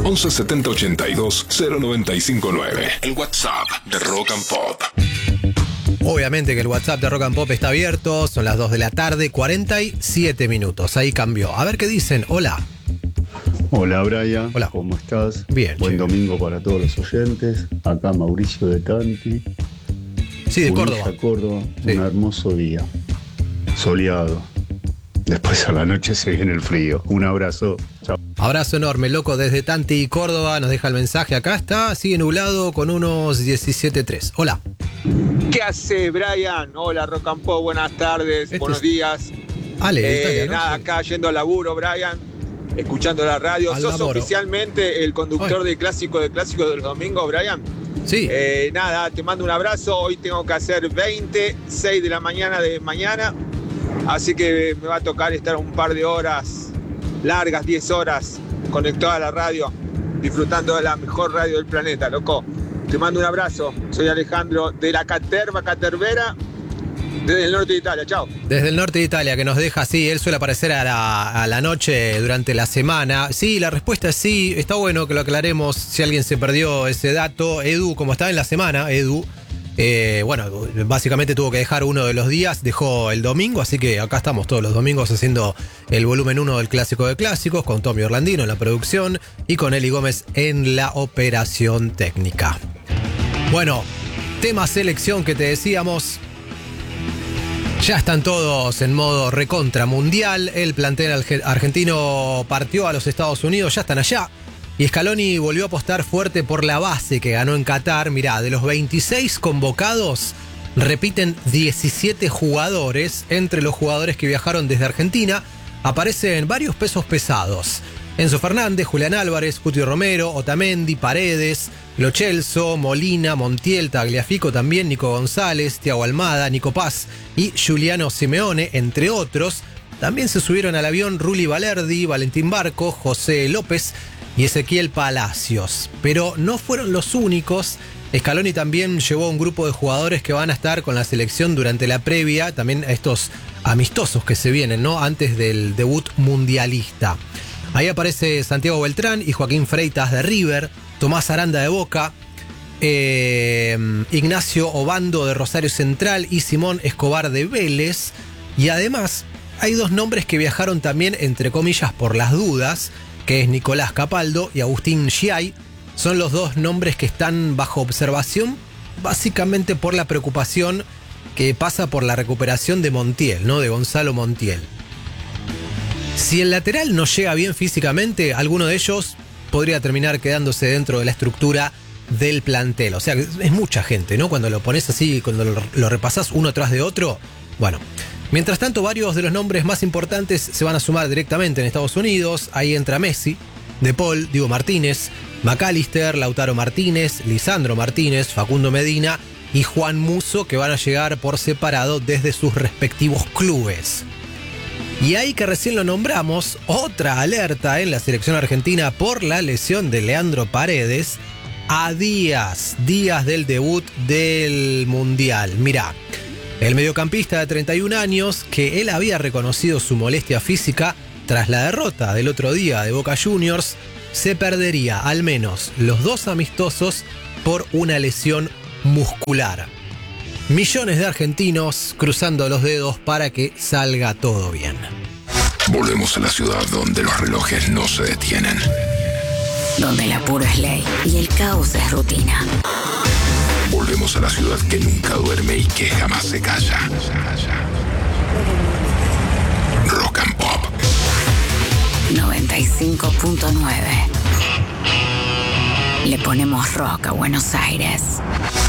11 70 82 0959. El WhatsApp de Rock and Pop. Obviamente que el WhatsApp de Rock and Pop está abierto. Son las 2 de la tarde, 47 minutos. Ahí cambió. A ver qué dicen. Hola. Hola Brian, hola. ¿Cómo estás? Bien. Buen domingo para todos los oyentes. Acá Mauricio de Tanti. Sí, de Punilla, Córdoba. Córdoba. Sí. Un hermoso día. Soleado. Después a la noche se viene el frío. Un abrazo. Chao. Abrazo enorme, loco, desde Tanti, Córdoba. Nos deja el mensaje. Acá está, sigue nublado con unos 17.3. Hola. ¿Qué hace, Brian? Hola, Rock and Pop, buenas tardes, buenos días. Ale, de Italia, ¿no? Nada, acá yendo al laburo, Brian, escuchando la radio. Al ¿Sos laboro. oficialmente el conductor de clásico de los domingos, Brian? Sí. Nada, te mando un abrazo. Hoy tengo que hacer 6 de la mañana de mañana. Así que me va a tocar estar un par de horas largas, 10 horas, conectado a la radio, disfrutando de la mejor radio del planeta, loco. Te mando un abrazo. Soy Alejandro de la Catervera, desde el norte de Italia. Chao. Desde el norte de Italia, que nos deja así. Él suele aparecer a la noche durante la semana. Sí, la respuesta es sí. Está bueno que lo aclaremos si alguien se perdió ese dato. Edu, como estaba en la semana, bueno, básicamente tuvo que dejar uno de los días, dejó el domingo, así que acá estamos todos los domingos haciendo el volumen 1 del Clásico de Clásicos, con Tommy Orlandino en la producción y con Eli Gómez en la operación técnica. Bueno, tema selección que te decíamos. Ya están todos en modo recontra mundial. El plantel argentino partió a los Estados Unidos, ya están allá. Y Scaloni volvió a apostar fuerte por la base que ganó en Qatar. Mirá, de los 26 convocados, repiten 17 jugadores. Entre los jugadores que viajaron desde Argentina, aparecen varios pesos pesados. Enzo Fernández, Julián Álvarez, Cuti Romero, Otamendi, Paredes, Lo Celso, Molina, Montiel, Tagliafico también, Nico González, Thiago Almada, Nico Paz y Giuliano Simeone, entre otros. También se subieron al avión Rulli Valerdi, Valentín Barco, José López y Ezequiel Palacios. Pero no fueron los únicos. Scaloni también llevó un grupo de jugadores que van a estar con la selección durante la previa, también a estos amistosos que se vienen, ¿no? Antes del debut mundialista. Ahí aparece Santiago Beltrán y Joaquín Freitas de River, Tomás Aranda de Boca, Ignacio Obando de Rosario Central y Simón Escobar de Vélez. Y además hay dos nombres que viajaron también, entre comillas, por las dudas, que es Nicolás Capaldo y Agustín Giai. Son los dos nombres que están bajo observación, básicamente por la preocupación que pasa por la recuperación de Montiel, ¿no? De Gonzalo Montiel. Si el lateral no llega bien físicamente, alguno de ellos podría terminar quedándose dentro de la estructura del plantel. O sea, es mucha gente, ¿no? Cuando lo pones así, cuando lo repasás uno tras de otro. Bueno, mientras tanto, varios de los nombres más importantes se van a sumar directamente en Estados Unidos. Ahí entra Messi, De Paul, Diego Martínez, McAllister, Lautaro Martínez, Lisandro Martínez, Facundo Medina y Juan Musso, que van a llegar por separado desde sus respectivos clubes. Y ahí que recién lo nombramos, otra alerta en la selección argentina por la lesión de Leandro Paredes a días del debut del Mundial. Mirá, el mediocampista de 31 años, que él había reconocido su molestia física tras la derrota del otro día de Boca Juniors, se perdería al menos los 2 amistosos por una lesión muscular. Millones de argentinos cruzando los dedos para que salga todo bien. Volvemos a la ciudad donde los relojes no se detienen. Donde el apuro es ley y el caos es rutina. Volvemos a la ciudad que nunca duerme y que jamás se calla. Rock and Pop 95.9. Le ponemos rock a Buenos Aires.